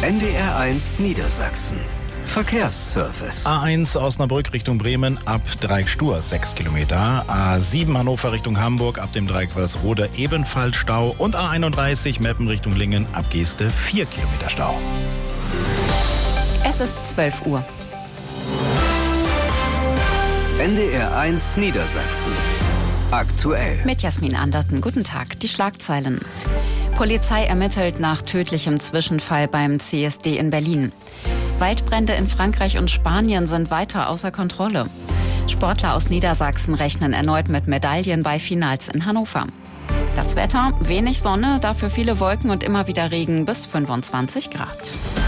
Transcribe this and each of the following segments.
NDR1 Niedersachsen. Verkehrsservice. A1 Osnabrück Richtung Bremen ab Dreieck-Stur 6 Kilometer. A7 Hannover Richtung Hamburg ab dem Dreieck Walsrode ebenfalls Stau. Und A31 Meppen Richtung Lingen ab Geeste 4 Kilometer Stau. Es ist 12 Uhr. NDR1 Niedersachsen. Aktuell. Mit Jasmin Anderten. Guten Tag. Die Schlagzeilen. Polizei ermittelt nach tödlichem Zwischenfall beim CSD in Berlin. Waldbrände in Frankreich und Spanien sind weiter außer Kontrolle. Sportler aus Niedersachsen rechnen erneut mit Medaillen bei Finals in Hannover. Das Wetter, wenig Sonne, dafür viele Wolken und immer wieder Regen bis 25 Grad.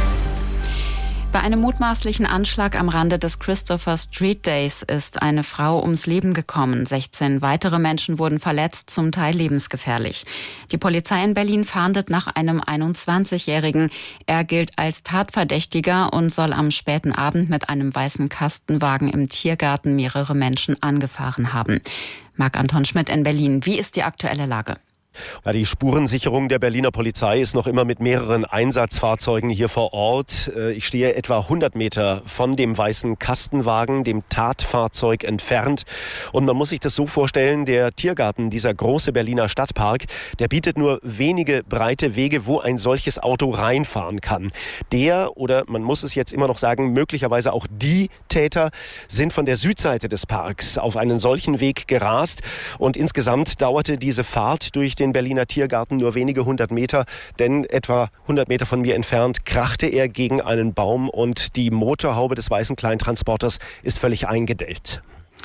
Bei einem mutmaßlichen Anschlag am Rande des Christopher Street Days ist eine Frau ums Leben gekommen. 16 weitere Menschen wurden verletzt, zum Teil lebensgefährlich. Die Polizei in Berlin fahndet nach einem 21-Jährigen. Er gilt als Tatverdächtiger und soll am späten Abend mit einem weißen Kastenwagen im Tiergarten mehrere Menschen angefahren haben. Marc-Anton Schmidt in Berlin. Wie ist die aktuelle Lage? Ja, die Spurensicherung der Berliner Polizei ist noch immer mit mehreren Einsatzfahrzeugen hier vor Ort. Ich stehe etwa 100 Meter von dem weißen Kastenwagen, dem Tatfahrzeug, entfernt. Und man muss sich das so vorstellen, der Tiergarten, dieser große Berliner Stadtpark, der bietet nur wenige breite Wege, wo ein solches Auto reinfahren kann. Der, oder man muss es jetzt immer noch sagen, möglicherweise auch die Täter sind von der Südseite des Parks auf einen solchen Weg gerast. Und insgesamt dauerte diese Fahrt durch den Berliner Tiergarten nur wenige 100 Meter, denn etwa 100 Meter von mir entfernt krachte er gegen einen Baum und die Motorhaube des weißen Kleintransporters ist völlig eingedellt.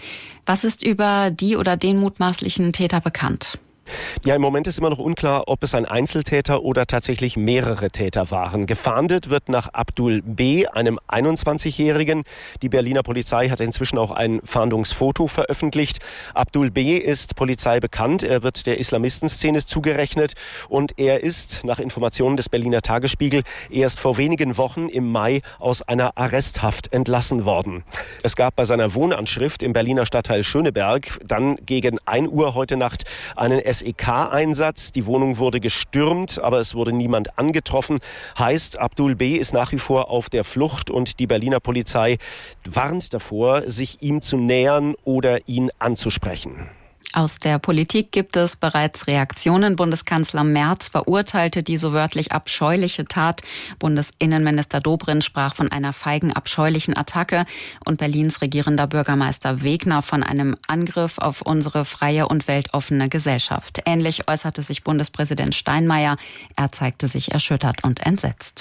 Was ist über die oder den mutmaßlichen Täter bekannt? Ja, im Moment ist immer noch unklar, ob es ein Einzeltäter oder tatsächlich mehrere Täter waren. Gefahndet wird nach Abdul B., einem 21-Jährigen. Die Berliner Polizei hat inzwischen auch ein Fahndungsfoto veröffentlicht. Abdul B. ist Polizei bekannt. Er wird der Islamistenszene zugerechnet und er ist, nach Informationen des Berliner Tagesspiegel, erst vor wenigen Wochen im Mai aus einer Arresthaft entlassen worden. Es gab bei seiner Wohnanschrift im Berliner Stadtteil Schöneberg dann gegen 1 Uhr heute Nacht einen SEK-Einsatz. Die Wohnung wurde gestürmt, aber es wurde niemand angetroffen. Heißt, Abdul B. ist nach wie vor auf der Flucht und die Berliner Polizei warnt davor, sich ihm zu nähern oder ihn anzusprechen. Aus der Politik gibt es bereits Reaktionen. Bundeskanzler Merz verurteilte die so wörtlich abscheuliche Tat. Bundesinnenminister Dobrindt sprach von einer feigen, abscheulichen Attacke. Und Berlins regierender Bürgermeister Wegner von einem Angriff auf unsere freie und weltoffene Gesellschaft. Ähnlich äußerte sich Bundespräsident Steinmeier. Er zeigte sich erschüttert und entsetzt.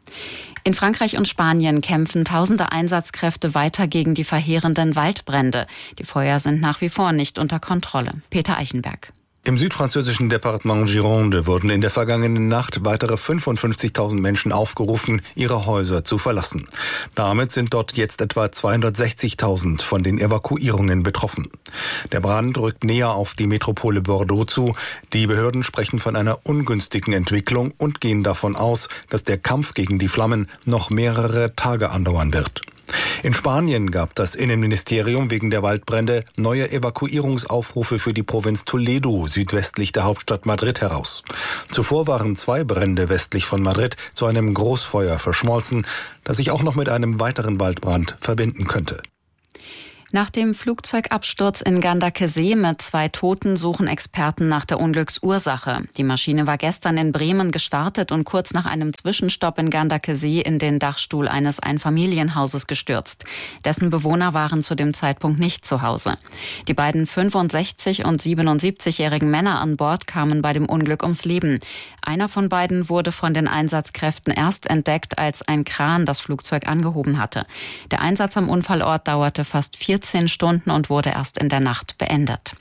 In Frankreich und Spanien kämpfen tausende Einsatzkräfte weiter gegen die verheerenden Waldbrände. Die Feuer sind nach wie vor nicht unter Kontrolle. Peter Eichenberg. Im südfranzösischen Departement Gironde wurden in der vergangenen Nacht weitere 55.000 Menschen aufgerufen, ihre Häuser zu verlassen. Damit sind dort jetzt etwa 260.000 von den Evakuierungen betroffen. Der Brand rückt näher auf die Metropole Bordeaux zu. Die Behörden sprechen von einer ungünstigen Entwicklung und gehen davon aus, dass der Kampf gegen die Flammen noch mehrere Tage andauern wird. In Spanien gab das Innenministerium wegen der Waldbrände neue Evakuierungsaufrufe für die Provinz Toledo südwestlich der Hauptstadt Madrid heraus. Zuvor waren 2 Brände westlich von Madrid zu einem Großfeuer verschmolzen, das sich auch noch mit einem weiteren Waldbrand verbinden könnte. Nach dem Flugzeugabsturz in Gandakesee mit 2 Toten suchen Experten nach der Unglücksursache. Die Maschine war gestern in Bremen gestartet und kurz nach einem Zwischenstopp in Gandakesee in den Dachstuhl eines Einfamilienhauses gestürzt. Dessen Bewohner waren zu dem Zeitpunkt nicht zu Hause. Die beiden 65- und 77-jährigen Männer an Bord kamen bei dem Unglück ums Leben. Einer von beiden wurde von den Einsatzkräften erst entdeckt, als ein Kran das Flugzeug angehoben hatte. Der Einsatz am Unfallort dauerte fast 14 Stunden und wurde erst in der Nacht beendet.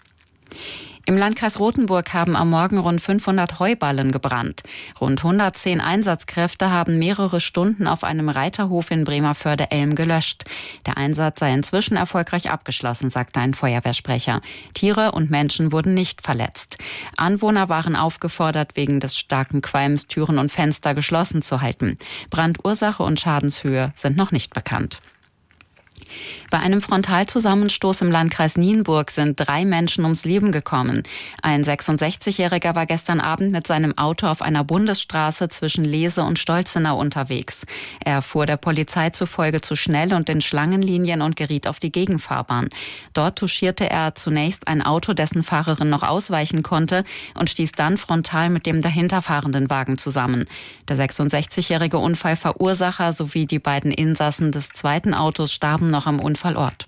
Im Landkreis Rothenburg haben am Morgen rund 500 Heuballen gebrannt. Rund 110 Einsatzkräfte haben mehrere Stunden auf einem Reiterhof in Bremerförde-Elm gelöscht. Der Einsatz sei inzwischen erfolgreich abgeschlossen, sagte ein Feuerwehrsprecher. Tiere und Menschen wurden nicht verletzt. Anwohner waren aufgefordert, wegen des starken Qualms Türen und Fenster geschlossen zu halten. Brandursache und Schadenshöhe sind noch nicht bekannt. Bei einem Frontalzusammenstoß im Landkreis Nienburg sind 3 Menschen ums Leben gekommen. Ein 66-Jähriger war gestern Abend mit seinem Auto auf einer Bundesstraße zwischen Lese und Stolzenau unterwegs. Er fuhr der Polizei zufolge zu schnell und in Schlangenlinien und geriet auf die Gegenfahrbahn. Dort touchierte er zunächst ein Auto, dessen Fahrerin noch ausweichen konnte, und stieß dann frontal mit dem dahinterfahrenden Wagen zusammen. Der 66-jährige Unfallverursacher sowie die beiden Insassen des zweiten Autos starben noch am Unfallort.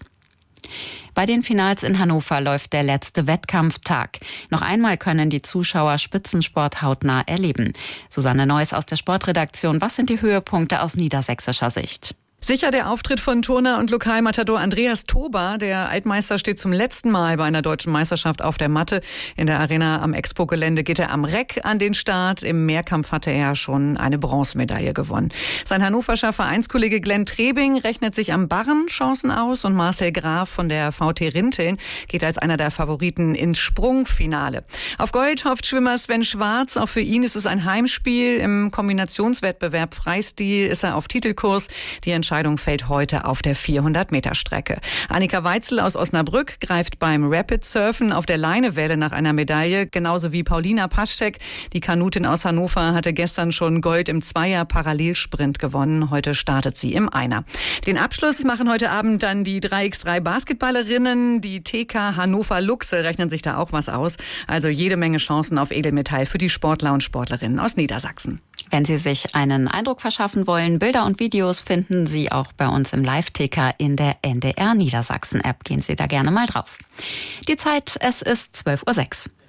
Bei den Finals in Hannover läuft der letzte Wettkampftag. Noch einmal können die Zuschauer Spitzensport hautnah erleben. Susanne Neuss aus der Sportredaktion. Was sind die Höhepunkte aus niedersächsischer Sicht? Sicher der Auftritt von Turner und Lokalmatador Andreas Toba. Der Altmeister steht zum letzten Mal bei einer deutschen Meisterschaft auf der Matte. In der Arena am Expo-Gelände geht er am Reck an den Start. Im Mehrkampf hatte er schon eine Bronzemedaille gewonnen. Sein hannoverscher Vereinskollege Glenn Trebing rechnet sich am Barren Chancen aus und Marcel Graf von der VT Rinteln geht als einer der Favoriten ins Sprungfinale. Auf Gold hofft Schwimmer Sven Schwarz. Auch für ihn ist es ein Heimspiel. Im Kombinationswettbewerb Freistil ist er auf Titelkurs. Die Entscheidung fällt heute auf der 400-Meter-Strecke. Annika Weitzel aus Osnabrück greift beim Rapid-Surfen auf der Leinewelle nach einer Medaille, genauso wie Paulina Paschek. Die Kanutin aus Hannover hatte gestern schon Gold im Zweier-Parallelsprint gewonnen. Heute startet sie im Einer. Den Abschluss machen heute Abend dann die 3x3 Basketballerinnen. Die TK Hannover Luchse rechnen sich da auch was aus. Also jede Menge Chancen auf Edelmetall für die Sportler und Sportlerinnen aus Niedersachsen. Wenn Sie sich einen Eindruck verschaffen wollen, Bilder und Videos finden Sie auch bei uns im Live-Ticker in der NDR Niedersachsen-App. Gehen Sie da gerne mal drauf. Die Zeit, es ist 12:06 Uhr.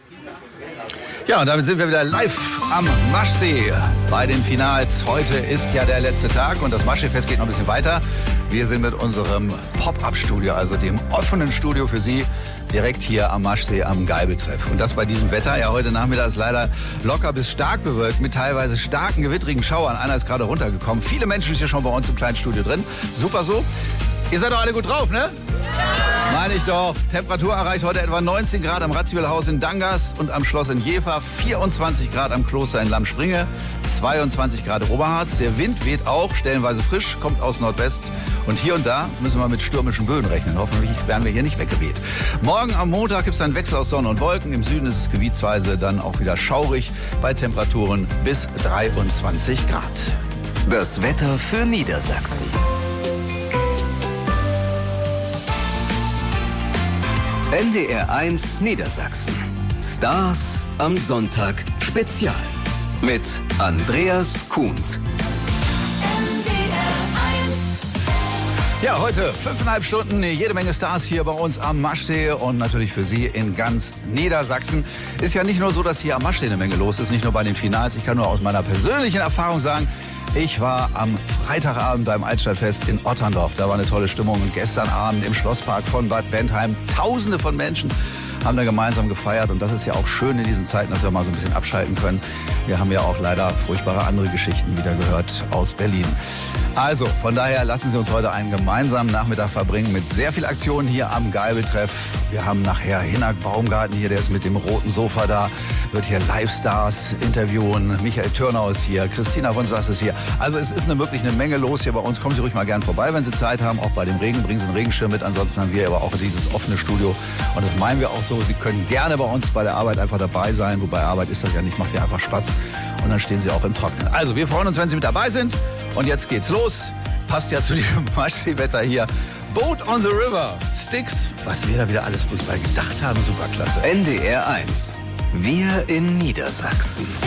Ja, und damit sind wir wieder live am Maschsee bei den Finals. Heute ist ja der letzte Tag und das Maschsee-Fest geht noch ein bisschen weiter. Wir sind mit unserem Pop-Up-Studio, also dem offenen Studio für Sie, direkt hier am Maschsee am Geibeltreff. Und das bei diesem Wetter. Ja, heute Nachmittag ist leider locker bis stark bewölkt mit teilweise starken, gewittrigen Schauern. Einer ist gerade runtergekommen. Viele Menschen sind hier schon bei uns im kleinen Studio drin. Super so. Ihr seid doch alle gut drauf, ne? Ja! Meine ich doch. Temperatur erreicht heute etwa 19 Grad am Radziwiłł-Haus in Dangast und am Schloss in Jever, 24 Grad am Kloster in Lammspringe, 22 Grad Oberharz. Der Wind weht auch stellenweise frisch, kommt aus Nordwest. Und hier und da müssen wir mit stürmischen Böen rechnen. Hoffentlich werden wir hier nicht weggeweht. Morgen am Montag gibt es einen Wechsel aus Sonne und Wolken. Im Süden ist es gebietsweise dann auch wieder schaurig bei Temperaturen bis 23 Grad. Das Wetter für Niedersachsen. NDR 1 Niedersachsen. Stars am Sonntag Spezial. Mit Andreas Kuhnt. Ja, heute 5,5 Stunden, jede Menge Stars hier bei uns am Maschsee und natürlich für Sie in ganz Niedersachsen. Ist ja nicht nur so, dass hier am Maschsee eine Menge los ist, nicht nur bei den Finals. Ich kann nur aus meiner persönlichen Erfahrung sagen, ich war am Freitagabend beim Altstadtfest in Otterndorf. Da war eine tolle Stimmung. Und gestern Abend im Schlosspark von Bad Bentheim. Tausende von Menschen haben da gemeinsam gefeiert. Und das ist ja auch schön in diesen Zeiten, dass wir mal so ein bisschen abschalten können. Wir haben ja auch leider furchtbare andere Geschichten wieder gehört aus Berlin. Also, von daher lassen Sie uns heute einen gemeinsamen Nachmittag verbringen mit sehr viel Aktionen hier am Geibeltreff. Wir haben nachher Hinak Baumgarten hier, der ist mit dem roten Sofa da, wird hier Live-Stars interviewen. Michael Türnau ist hier, Christina von Sass ist hier. Also es ist wirklich eine Menge los hier bei uns. Kommen Sie ruhig mal gern vorbei, wenn Sie Zeit haben. Auch bei dem Regen, bringen Sie einen Regenschirm mit. Ansonsten haben wir aber auch dieses offene Studio. Und das meinen wir auch so. Sie können gerne bei uns bei der Arbeit einfach dabei sein. Wobei Arbeit ist das ja nicht, macht ja einfach Spaß. Und dann stehen Sie auch im Trocknen. Also wir freuen uns, wenn Sie mit dabei sind. Und jetzt geht's los. Passt ja zu dem Maschsee-Wetter hier. Boat on the River. Styx. Was wir da wieder alles uns bei gedacht haben. Superklasse. NDR 1. Wir in Niedersachsen.